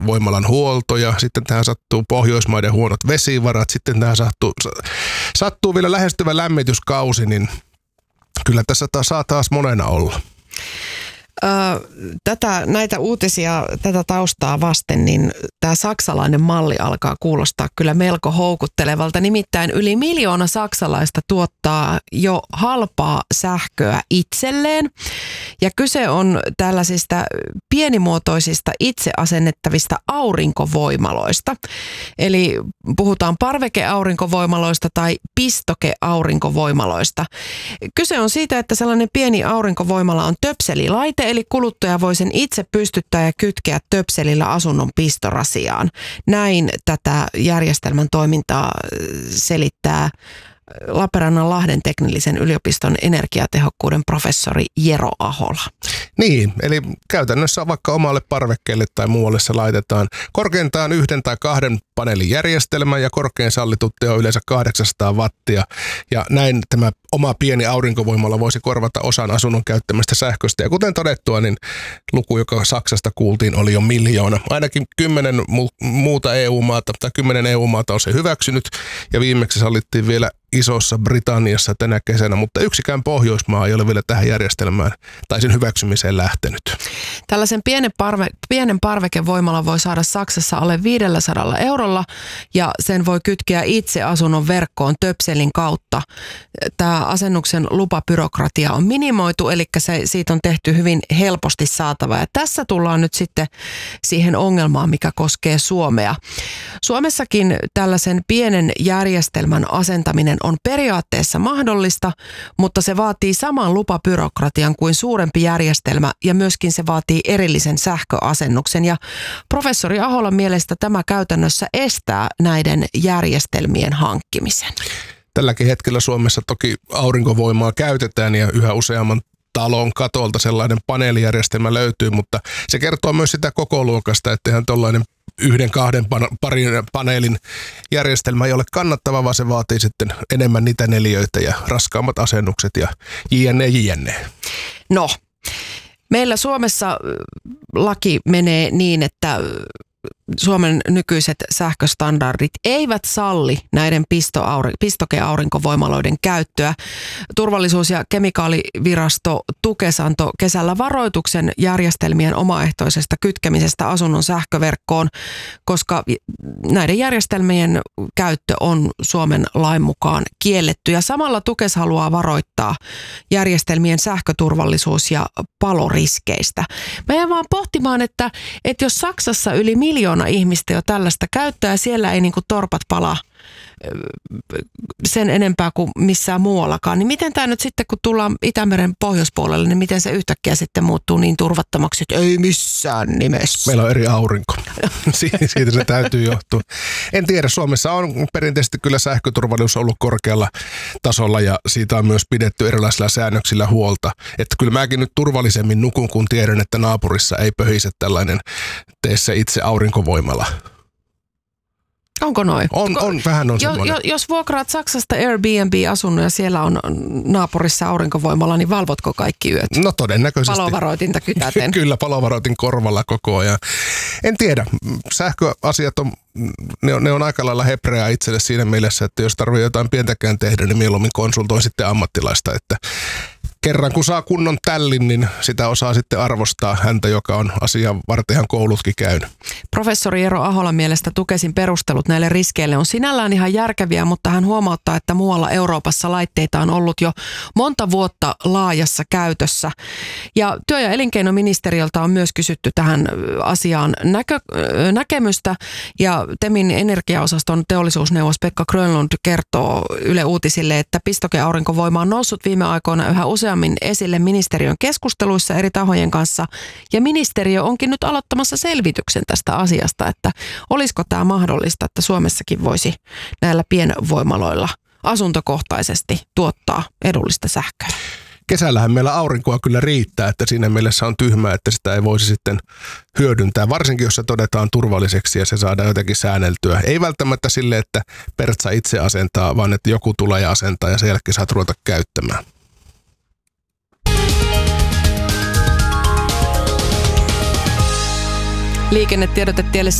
voimalan huolto ja sitten tähän sattuu Pohjoismaiden huonot vesivarat, sitten tähän sattuu vielä lähestyvä lämmityskausi, niin kyllä tässä saa taas monena olla. Näitä uutisia, tätä taustaa vasten, niin tämä saksalainen malli alkaa kuulostaa kyllä melko houkuttelevalta. Nimittäin yli 1 miljoona saksalaista tuottaa jo halpaa sähköä itselleen. Ja kyse on tällaisista pienimuotoisista itse asennettavista aurinkovoimaloista. Eli puhutaan parvekeaurinkovoimaloista tai pistokeaurinkovoimaloista. Kyse on siitä, että sellainen pieni aurinkovoimala on töpselilaite, eli kuluttaja voi sen itse pystyttää ja kytkeä töpselillä asunnon pistorasiaan. Näin tätä järjestelmän toimintaa selittää Lappeenrannan Lahden teknillisen yliopiston energiatehokkuuden professori Jero Ahola. Niin, eli käytännössä vaikka omalle parvekkeelle tai muualle se laitetaan korkeintaan 1 tai 2 paneelin järjestelmä ja korkein sallittu teho yleensä 800 wattia. Ja näin tämä oma pieni aurinkovoimala voisi korvata osan asunnon käyttämästä sähköstä. Ja kuten todettua, niin luku, joka Saksasta kuultiin, oli jo 1 miljoona. Ainakin 10 muuta EU-maata tai 10 EU-maata on se hyväksynyt ja viimeksi sallittiin vielä Isossa Britanniassa tänä kesänä, mutta yksikään Pohjoismaa ei ole vielä tähän järjestelmään tai sen hyväksymiseen lähtenyt. Tällaisen pienen parvekevoimalan voi saada Saksassa alle 500 eurolla ja sen voi kytkeä itse asunnon verkkoon töpselin kautta. Tämä asennuksen lupabyrokratia on minimoitu, eli siitä on tehty hyvin helposti saatava. Ja tässä tullaan nyt sitten siihen ongelmaan, mikä koskee Suomea. Suomessakin tällaisen pienen järjestelmän asentaminen on periaatteessa mahdollista, mutta se vaatii saman lupabyrokratian kuin suurempi järjestelmä ja myöskin se vaatii erillisen sähköasennuksen. Ja professori Aholan mielestä tämä käytännössä estää näiden järjestelmien hankkimisen. Tälläkin hetkellä Suomessa toki aurinkovoimaa käytetään ja yhä useamman talon katolta sellainen paneelijärjestelmä löytyy, mutta se kertoo myös sitä kokoluokasta, että ihan tuollainen 1-2 paneelin järjestelmä ei ole kannattava, vaan se vaatii sitten enemmän niitä neliöitä ja raskaammat asennukset ja jne. No, meillä Suomessa laki menee niin, että Suomen nykyiset sähköstandardit eivät salli näiden pistokeaurinkovoimaloiden käyttöä. Turvallisuus- ja kemikaalivirasto Tukes antoi kesällä varoituksen järjestelmien omaehtoisesta kytkemisestä asunnon sähköverkkoon, koska näiden järjestelmien käyttö on Suomen lain mukaan kielletty. Ja samalla Tukes haluaa varoittaa järjestelmien sähköturvallisuus- ja paloriskeistä. Mä jään vaan pohtimaan, että jos Saksassa yli 1 miljoona ihmistä jo tällaista käyttää, siellä ei niinku torpat palaa sen enempää kuin missään muuallakaan, niin miten tämä nyt sitten, kun tullaan Itämeren pohjoispuolelle, niin miten se yhtäkkiä sitten muuttuu niin turvattomaksi, että ei missään nimessä? Meillä on eri aurinko. Siitä se täytyy johtua. En tiedä, Suomessa on perinteisesti kyllä sähköturvallisuus ollut korkealla tasolla ja siitä on myös pidetty erilaisilla säännöksillä huolta. Että kyllä mäkin nyt turvallisemmin nukun, kun tiedän, että naapurissa ei pöhise tällainen tee se itse aurinkovoimala. Onko noin? Vähän on semmoinen. Jos vuokraat Saksasta Airbnb-asunnon ja siellä on naapurissa aurinkovoimalla, niin valvotko kaikki yöt? No todennäköisesti. Palovaroitinta kytäten. Kyllä, palovaroitin korvalla koko ajan. En tiedä. Sähköasiat ne on aika lailla hepreaa itselle siinä mielessä, että jos tarvitsee jotain pientäkään tehdä, niin mieluummin konsultoin sitten ammattilaista, että kerran kun saa kunnon tällin, niin sitä osaa sitten arvostaa häntä, joka on asian varten ihan koulutkin käynyt. Professori Jero Aholan mielestä Tukesin perustelut näille riskeille on sinällään ihan järkeviä, mutta hän huomauttaa, että muualla Euroopassa laitteita on ollut jo monta vuotta laajassa käytössä. Ja työ- ja elinkeinoministeriöltä on myös kysytty tähän asiaan näkemystä. Ja TEMin energiaosaston teollisuusneuvos Pekka Grönlund kertoo Yle Uutisille, että pistokeaurinkovoima on noussut viime aikoina yhä useammin esille ministeriön keskusteluissa eri tahojen kanssa. Ja ministeriö onkin nyt aloittamassa selvityksen tästä asiasta, että olisiko tämä mahdollista, että Suomessakin voisi näillä pienvoimaloilla asuntokohtaisesti tuottaa edullista sähköä. Kesällähän meillä aurinkoa kyllä riittää, että siinä mielessä on tyhmää, että sitä ei voisi sitten hyödyntää, varsinkin jos se todetaan turvalliseksi ja se saadaan jotenkin säänneltyä. Ei välttämättä sille, että Pertsa itse asentaa, vaan että joku tulee ja asentaa ja sen jälkeen saat ruveta käyttämään. Liikennetiedotetielle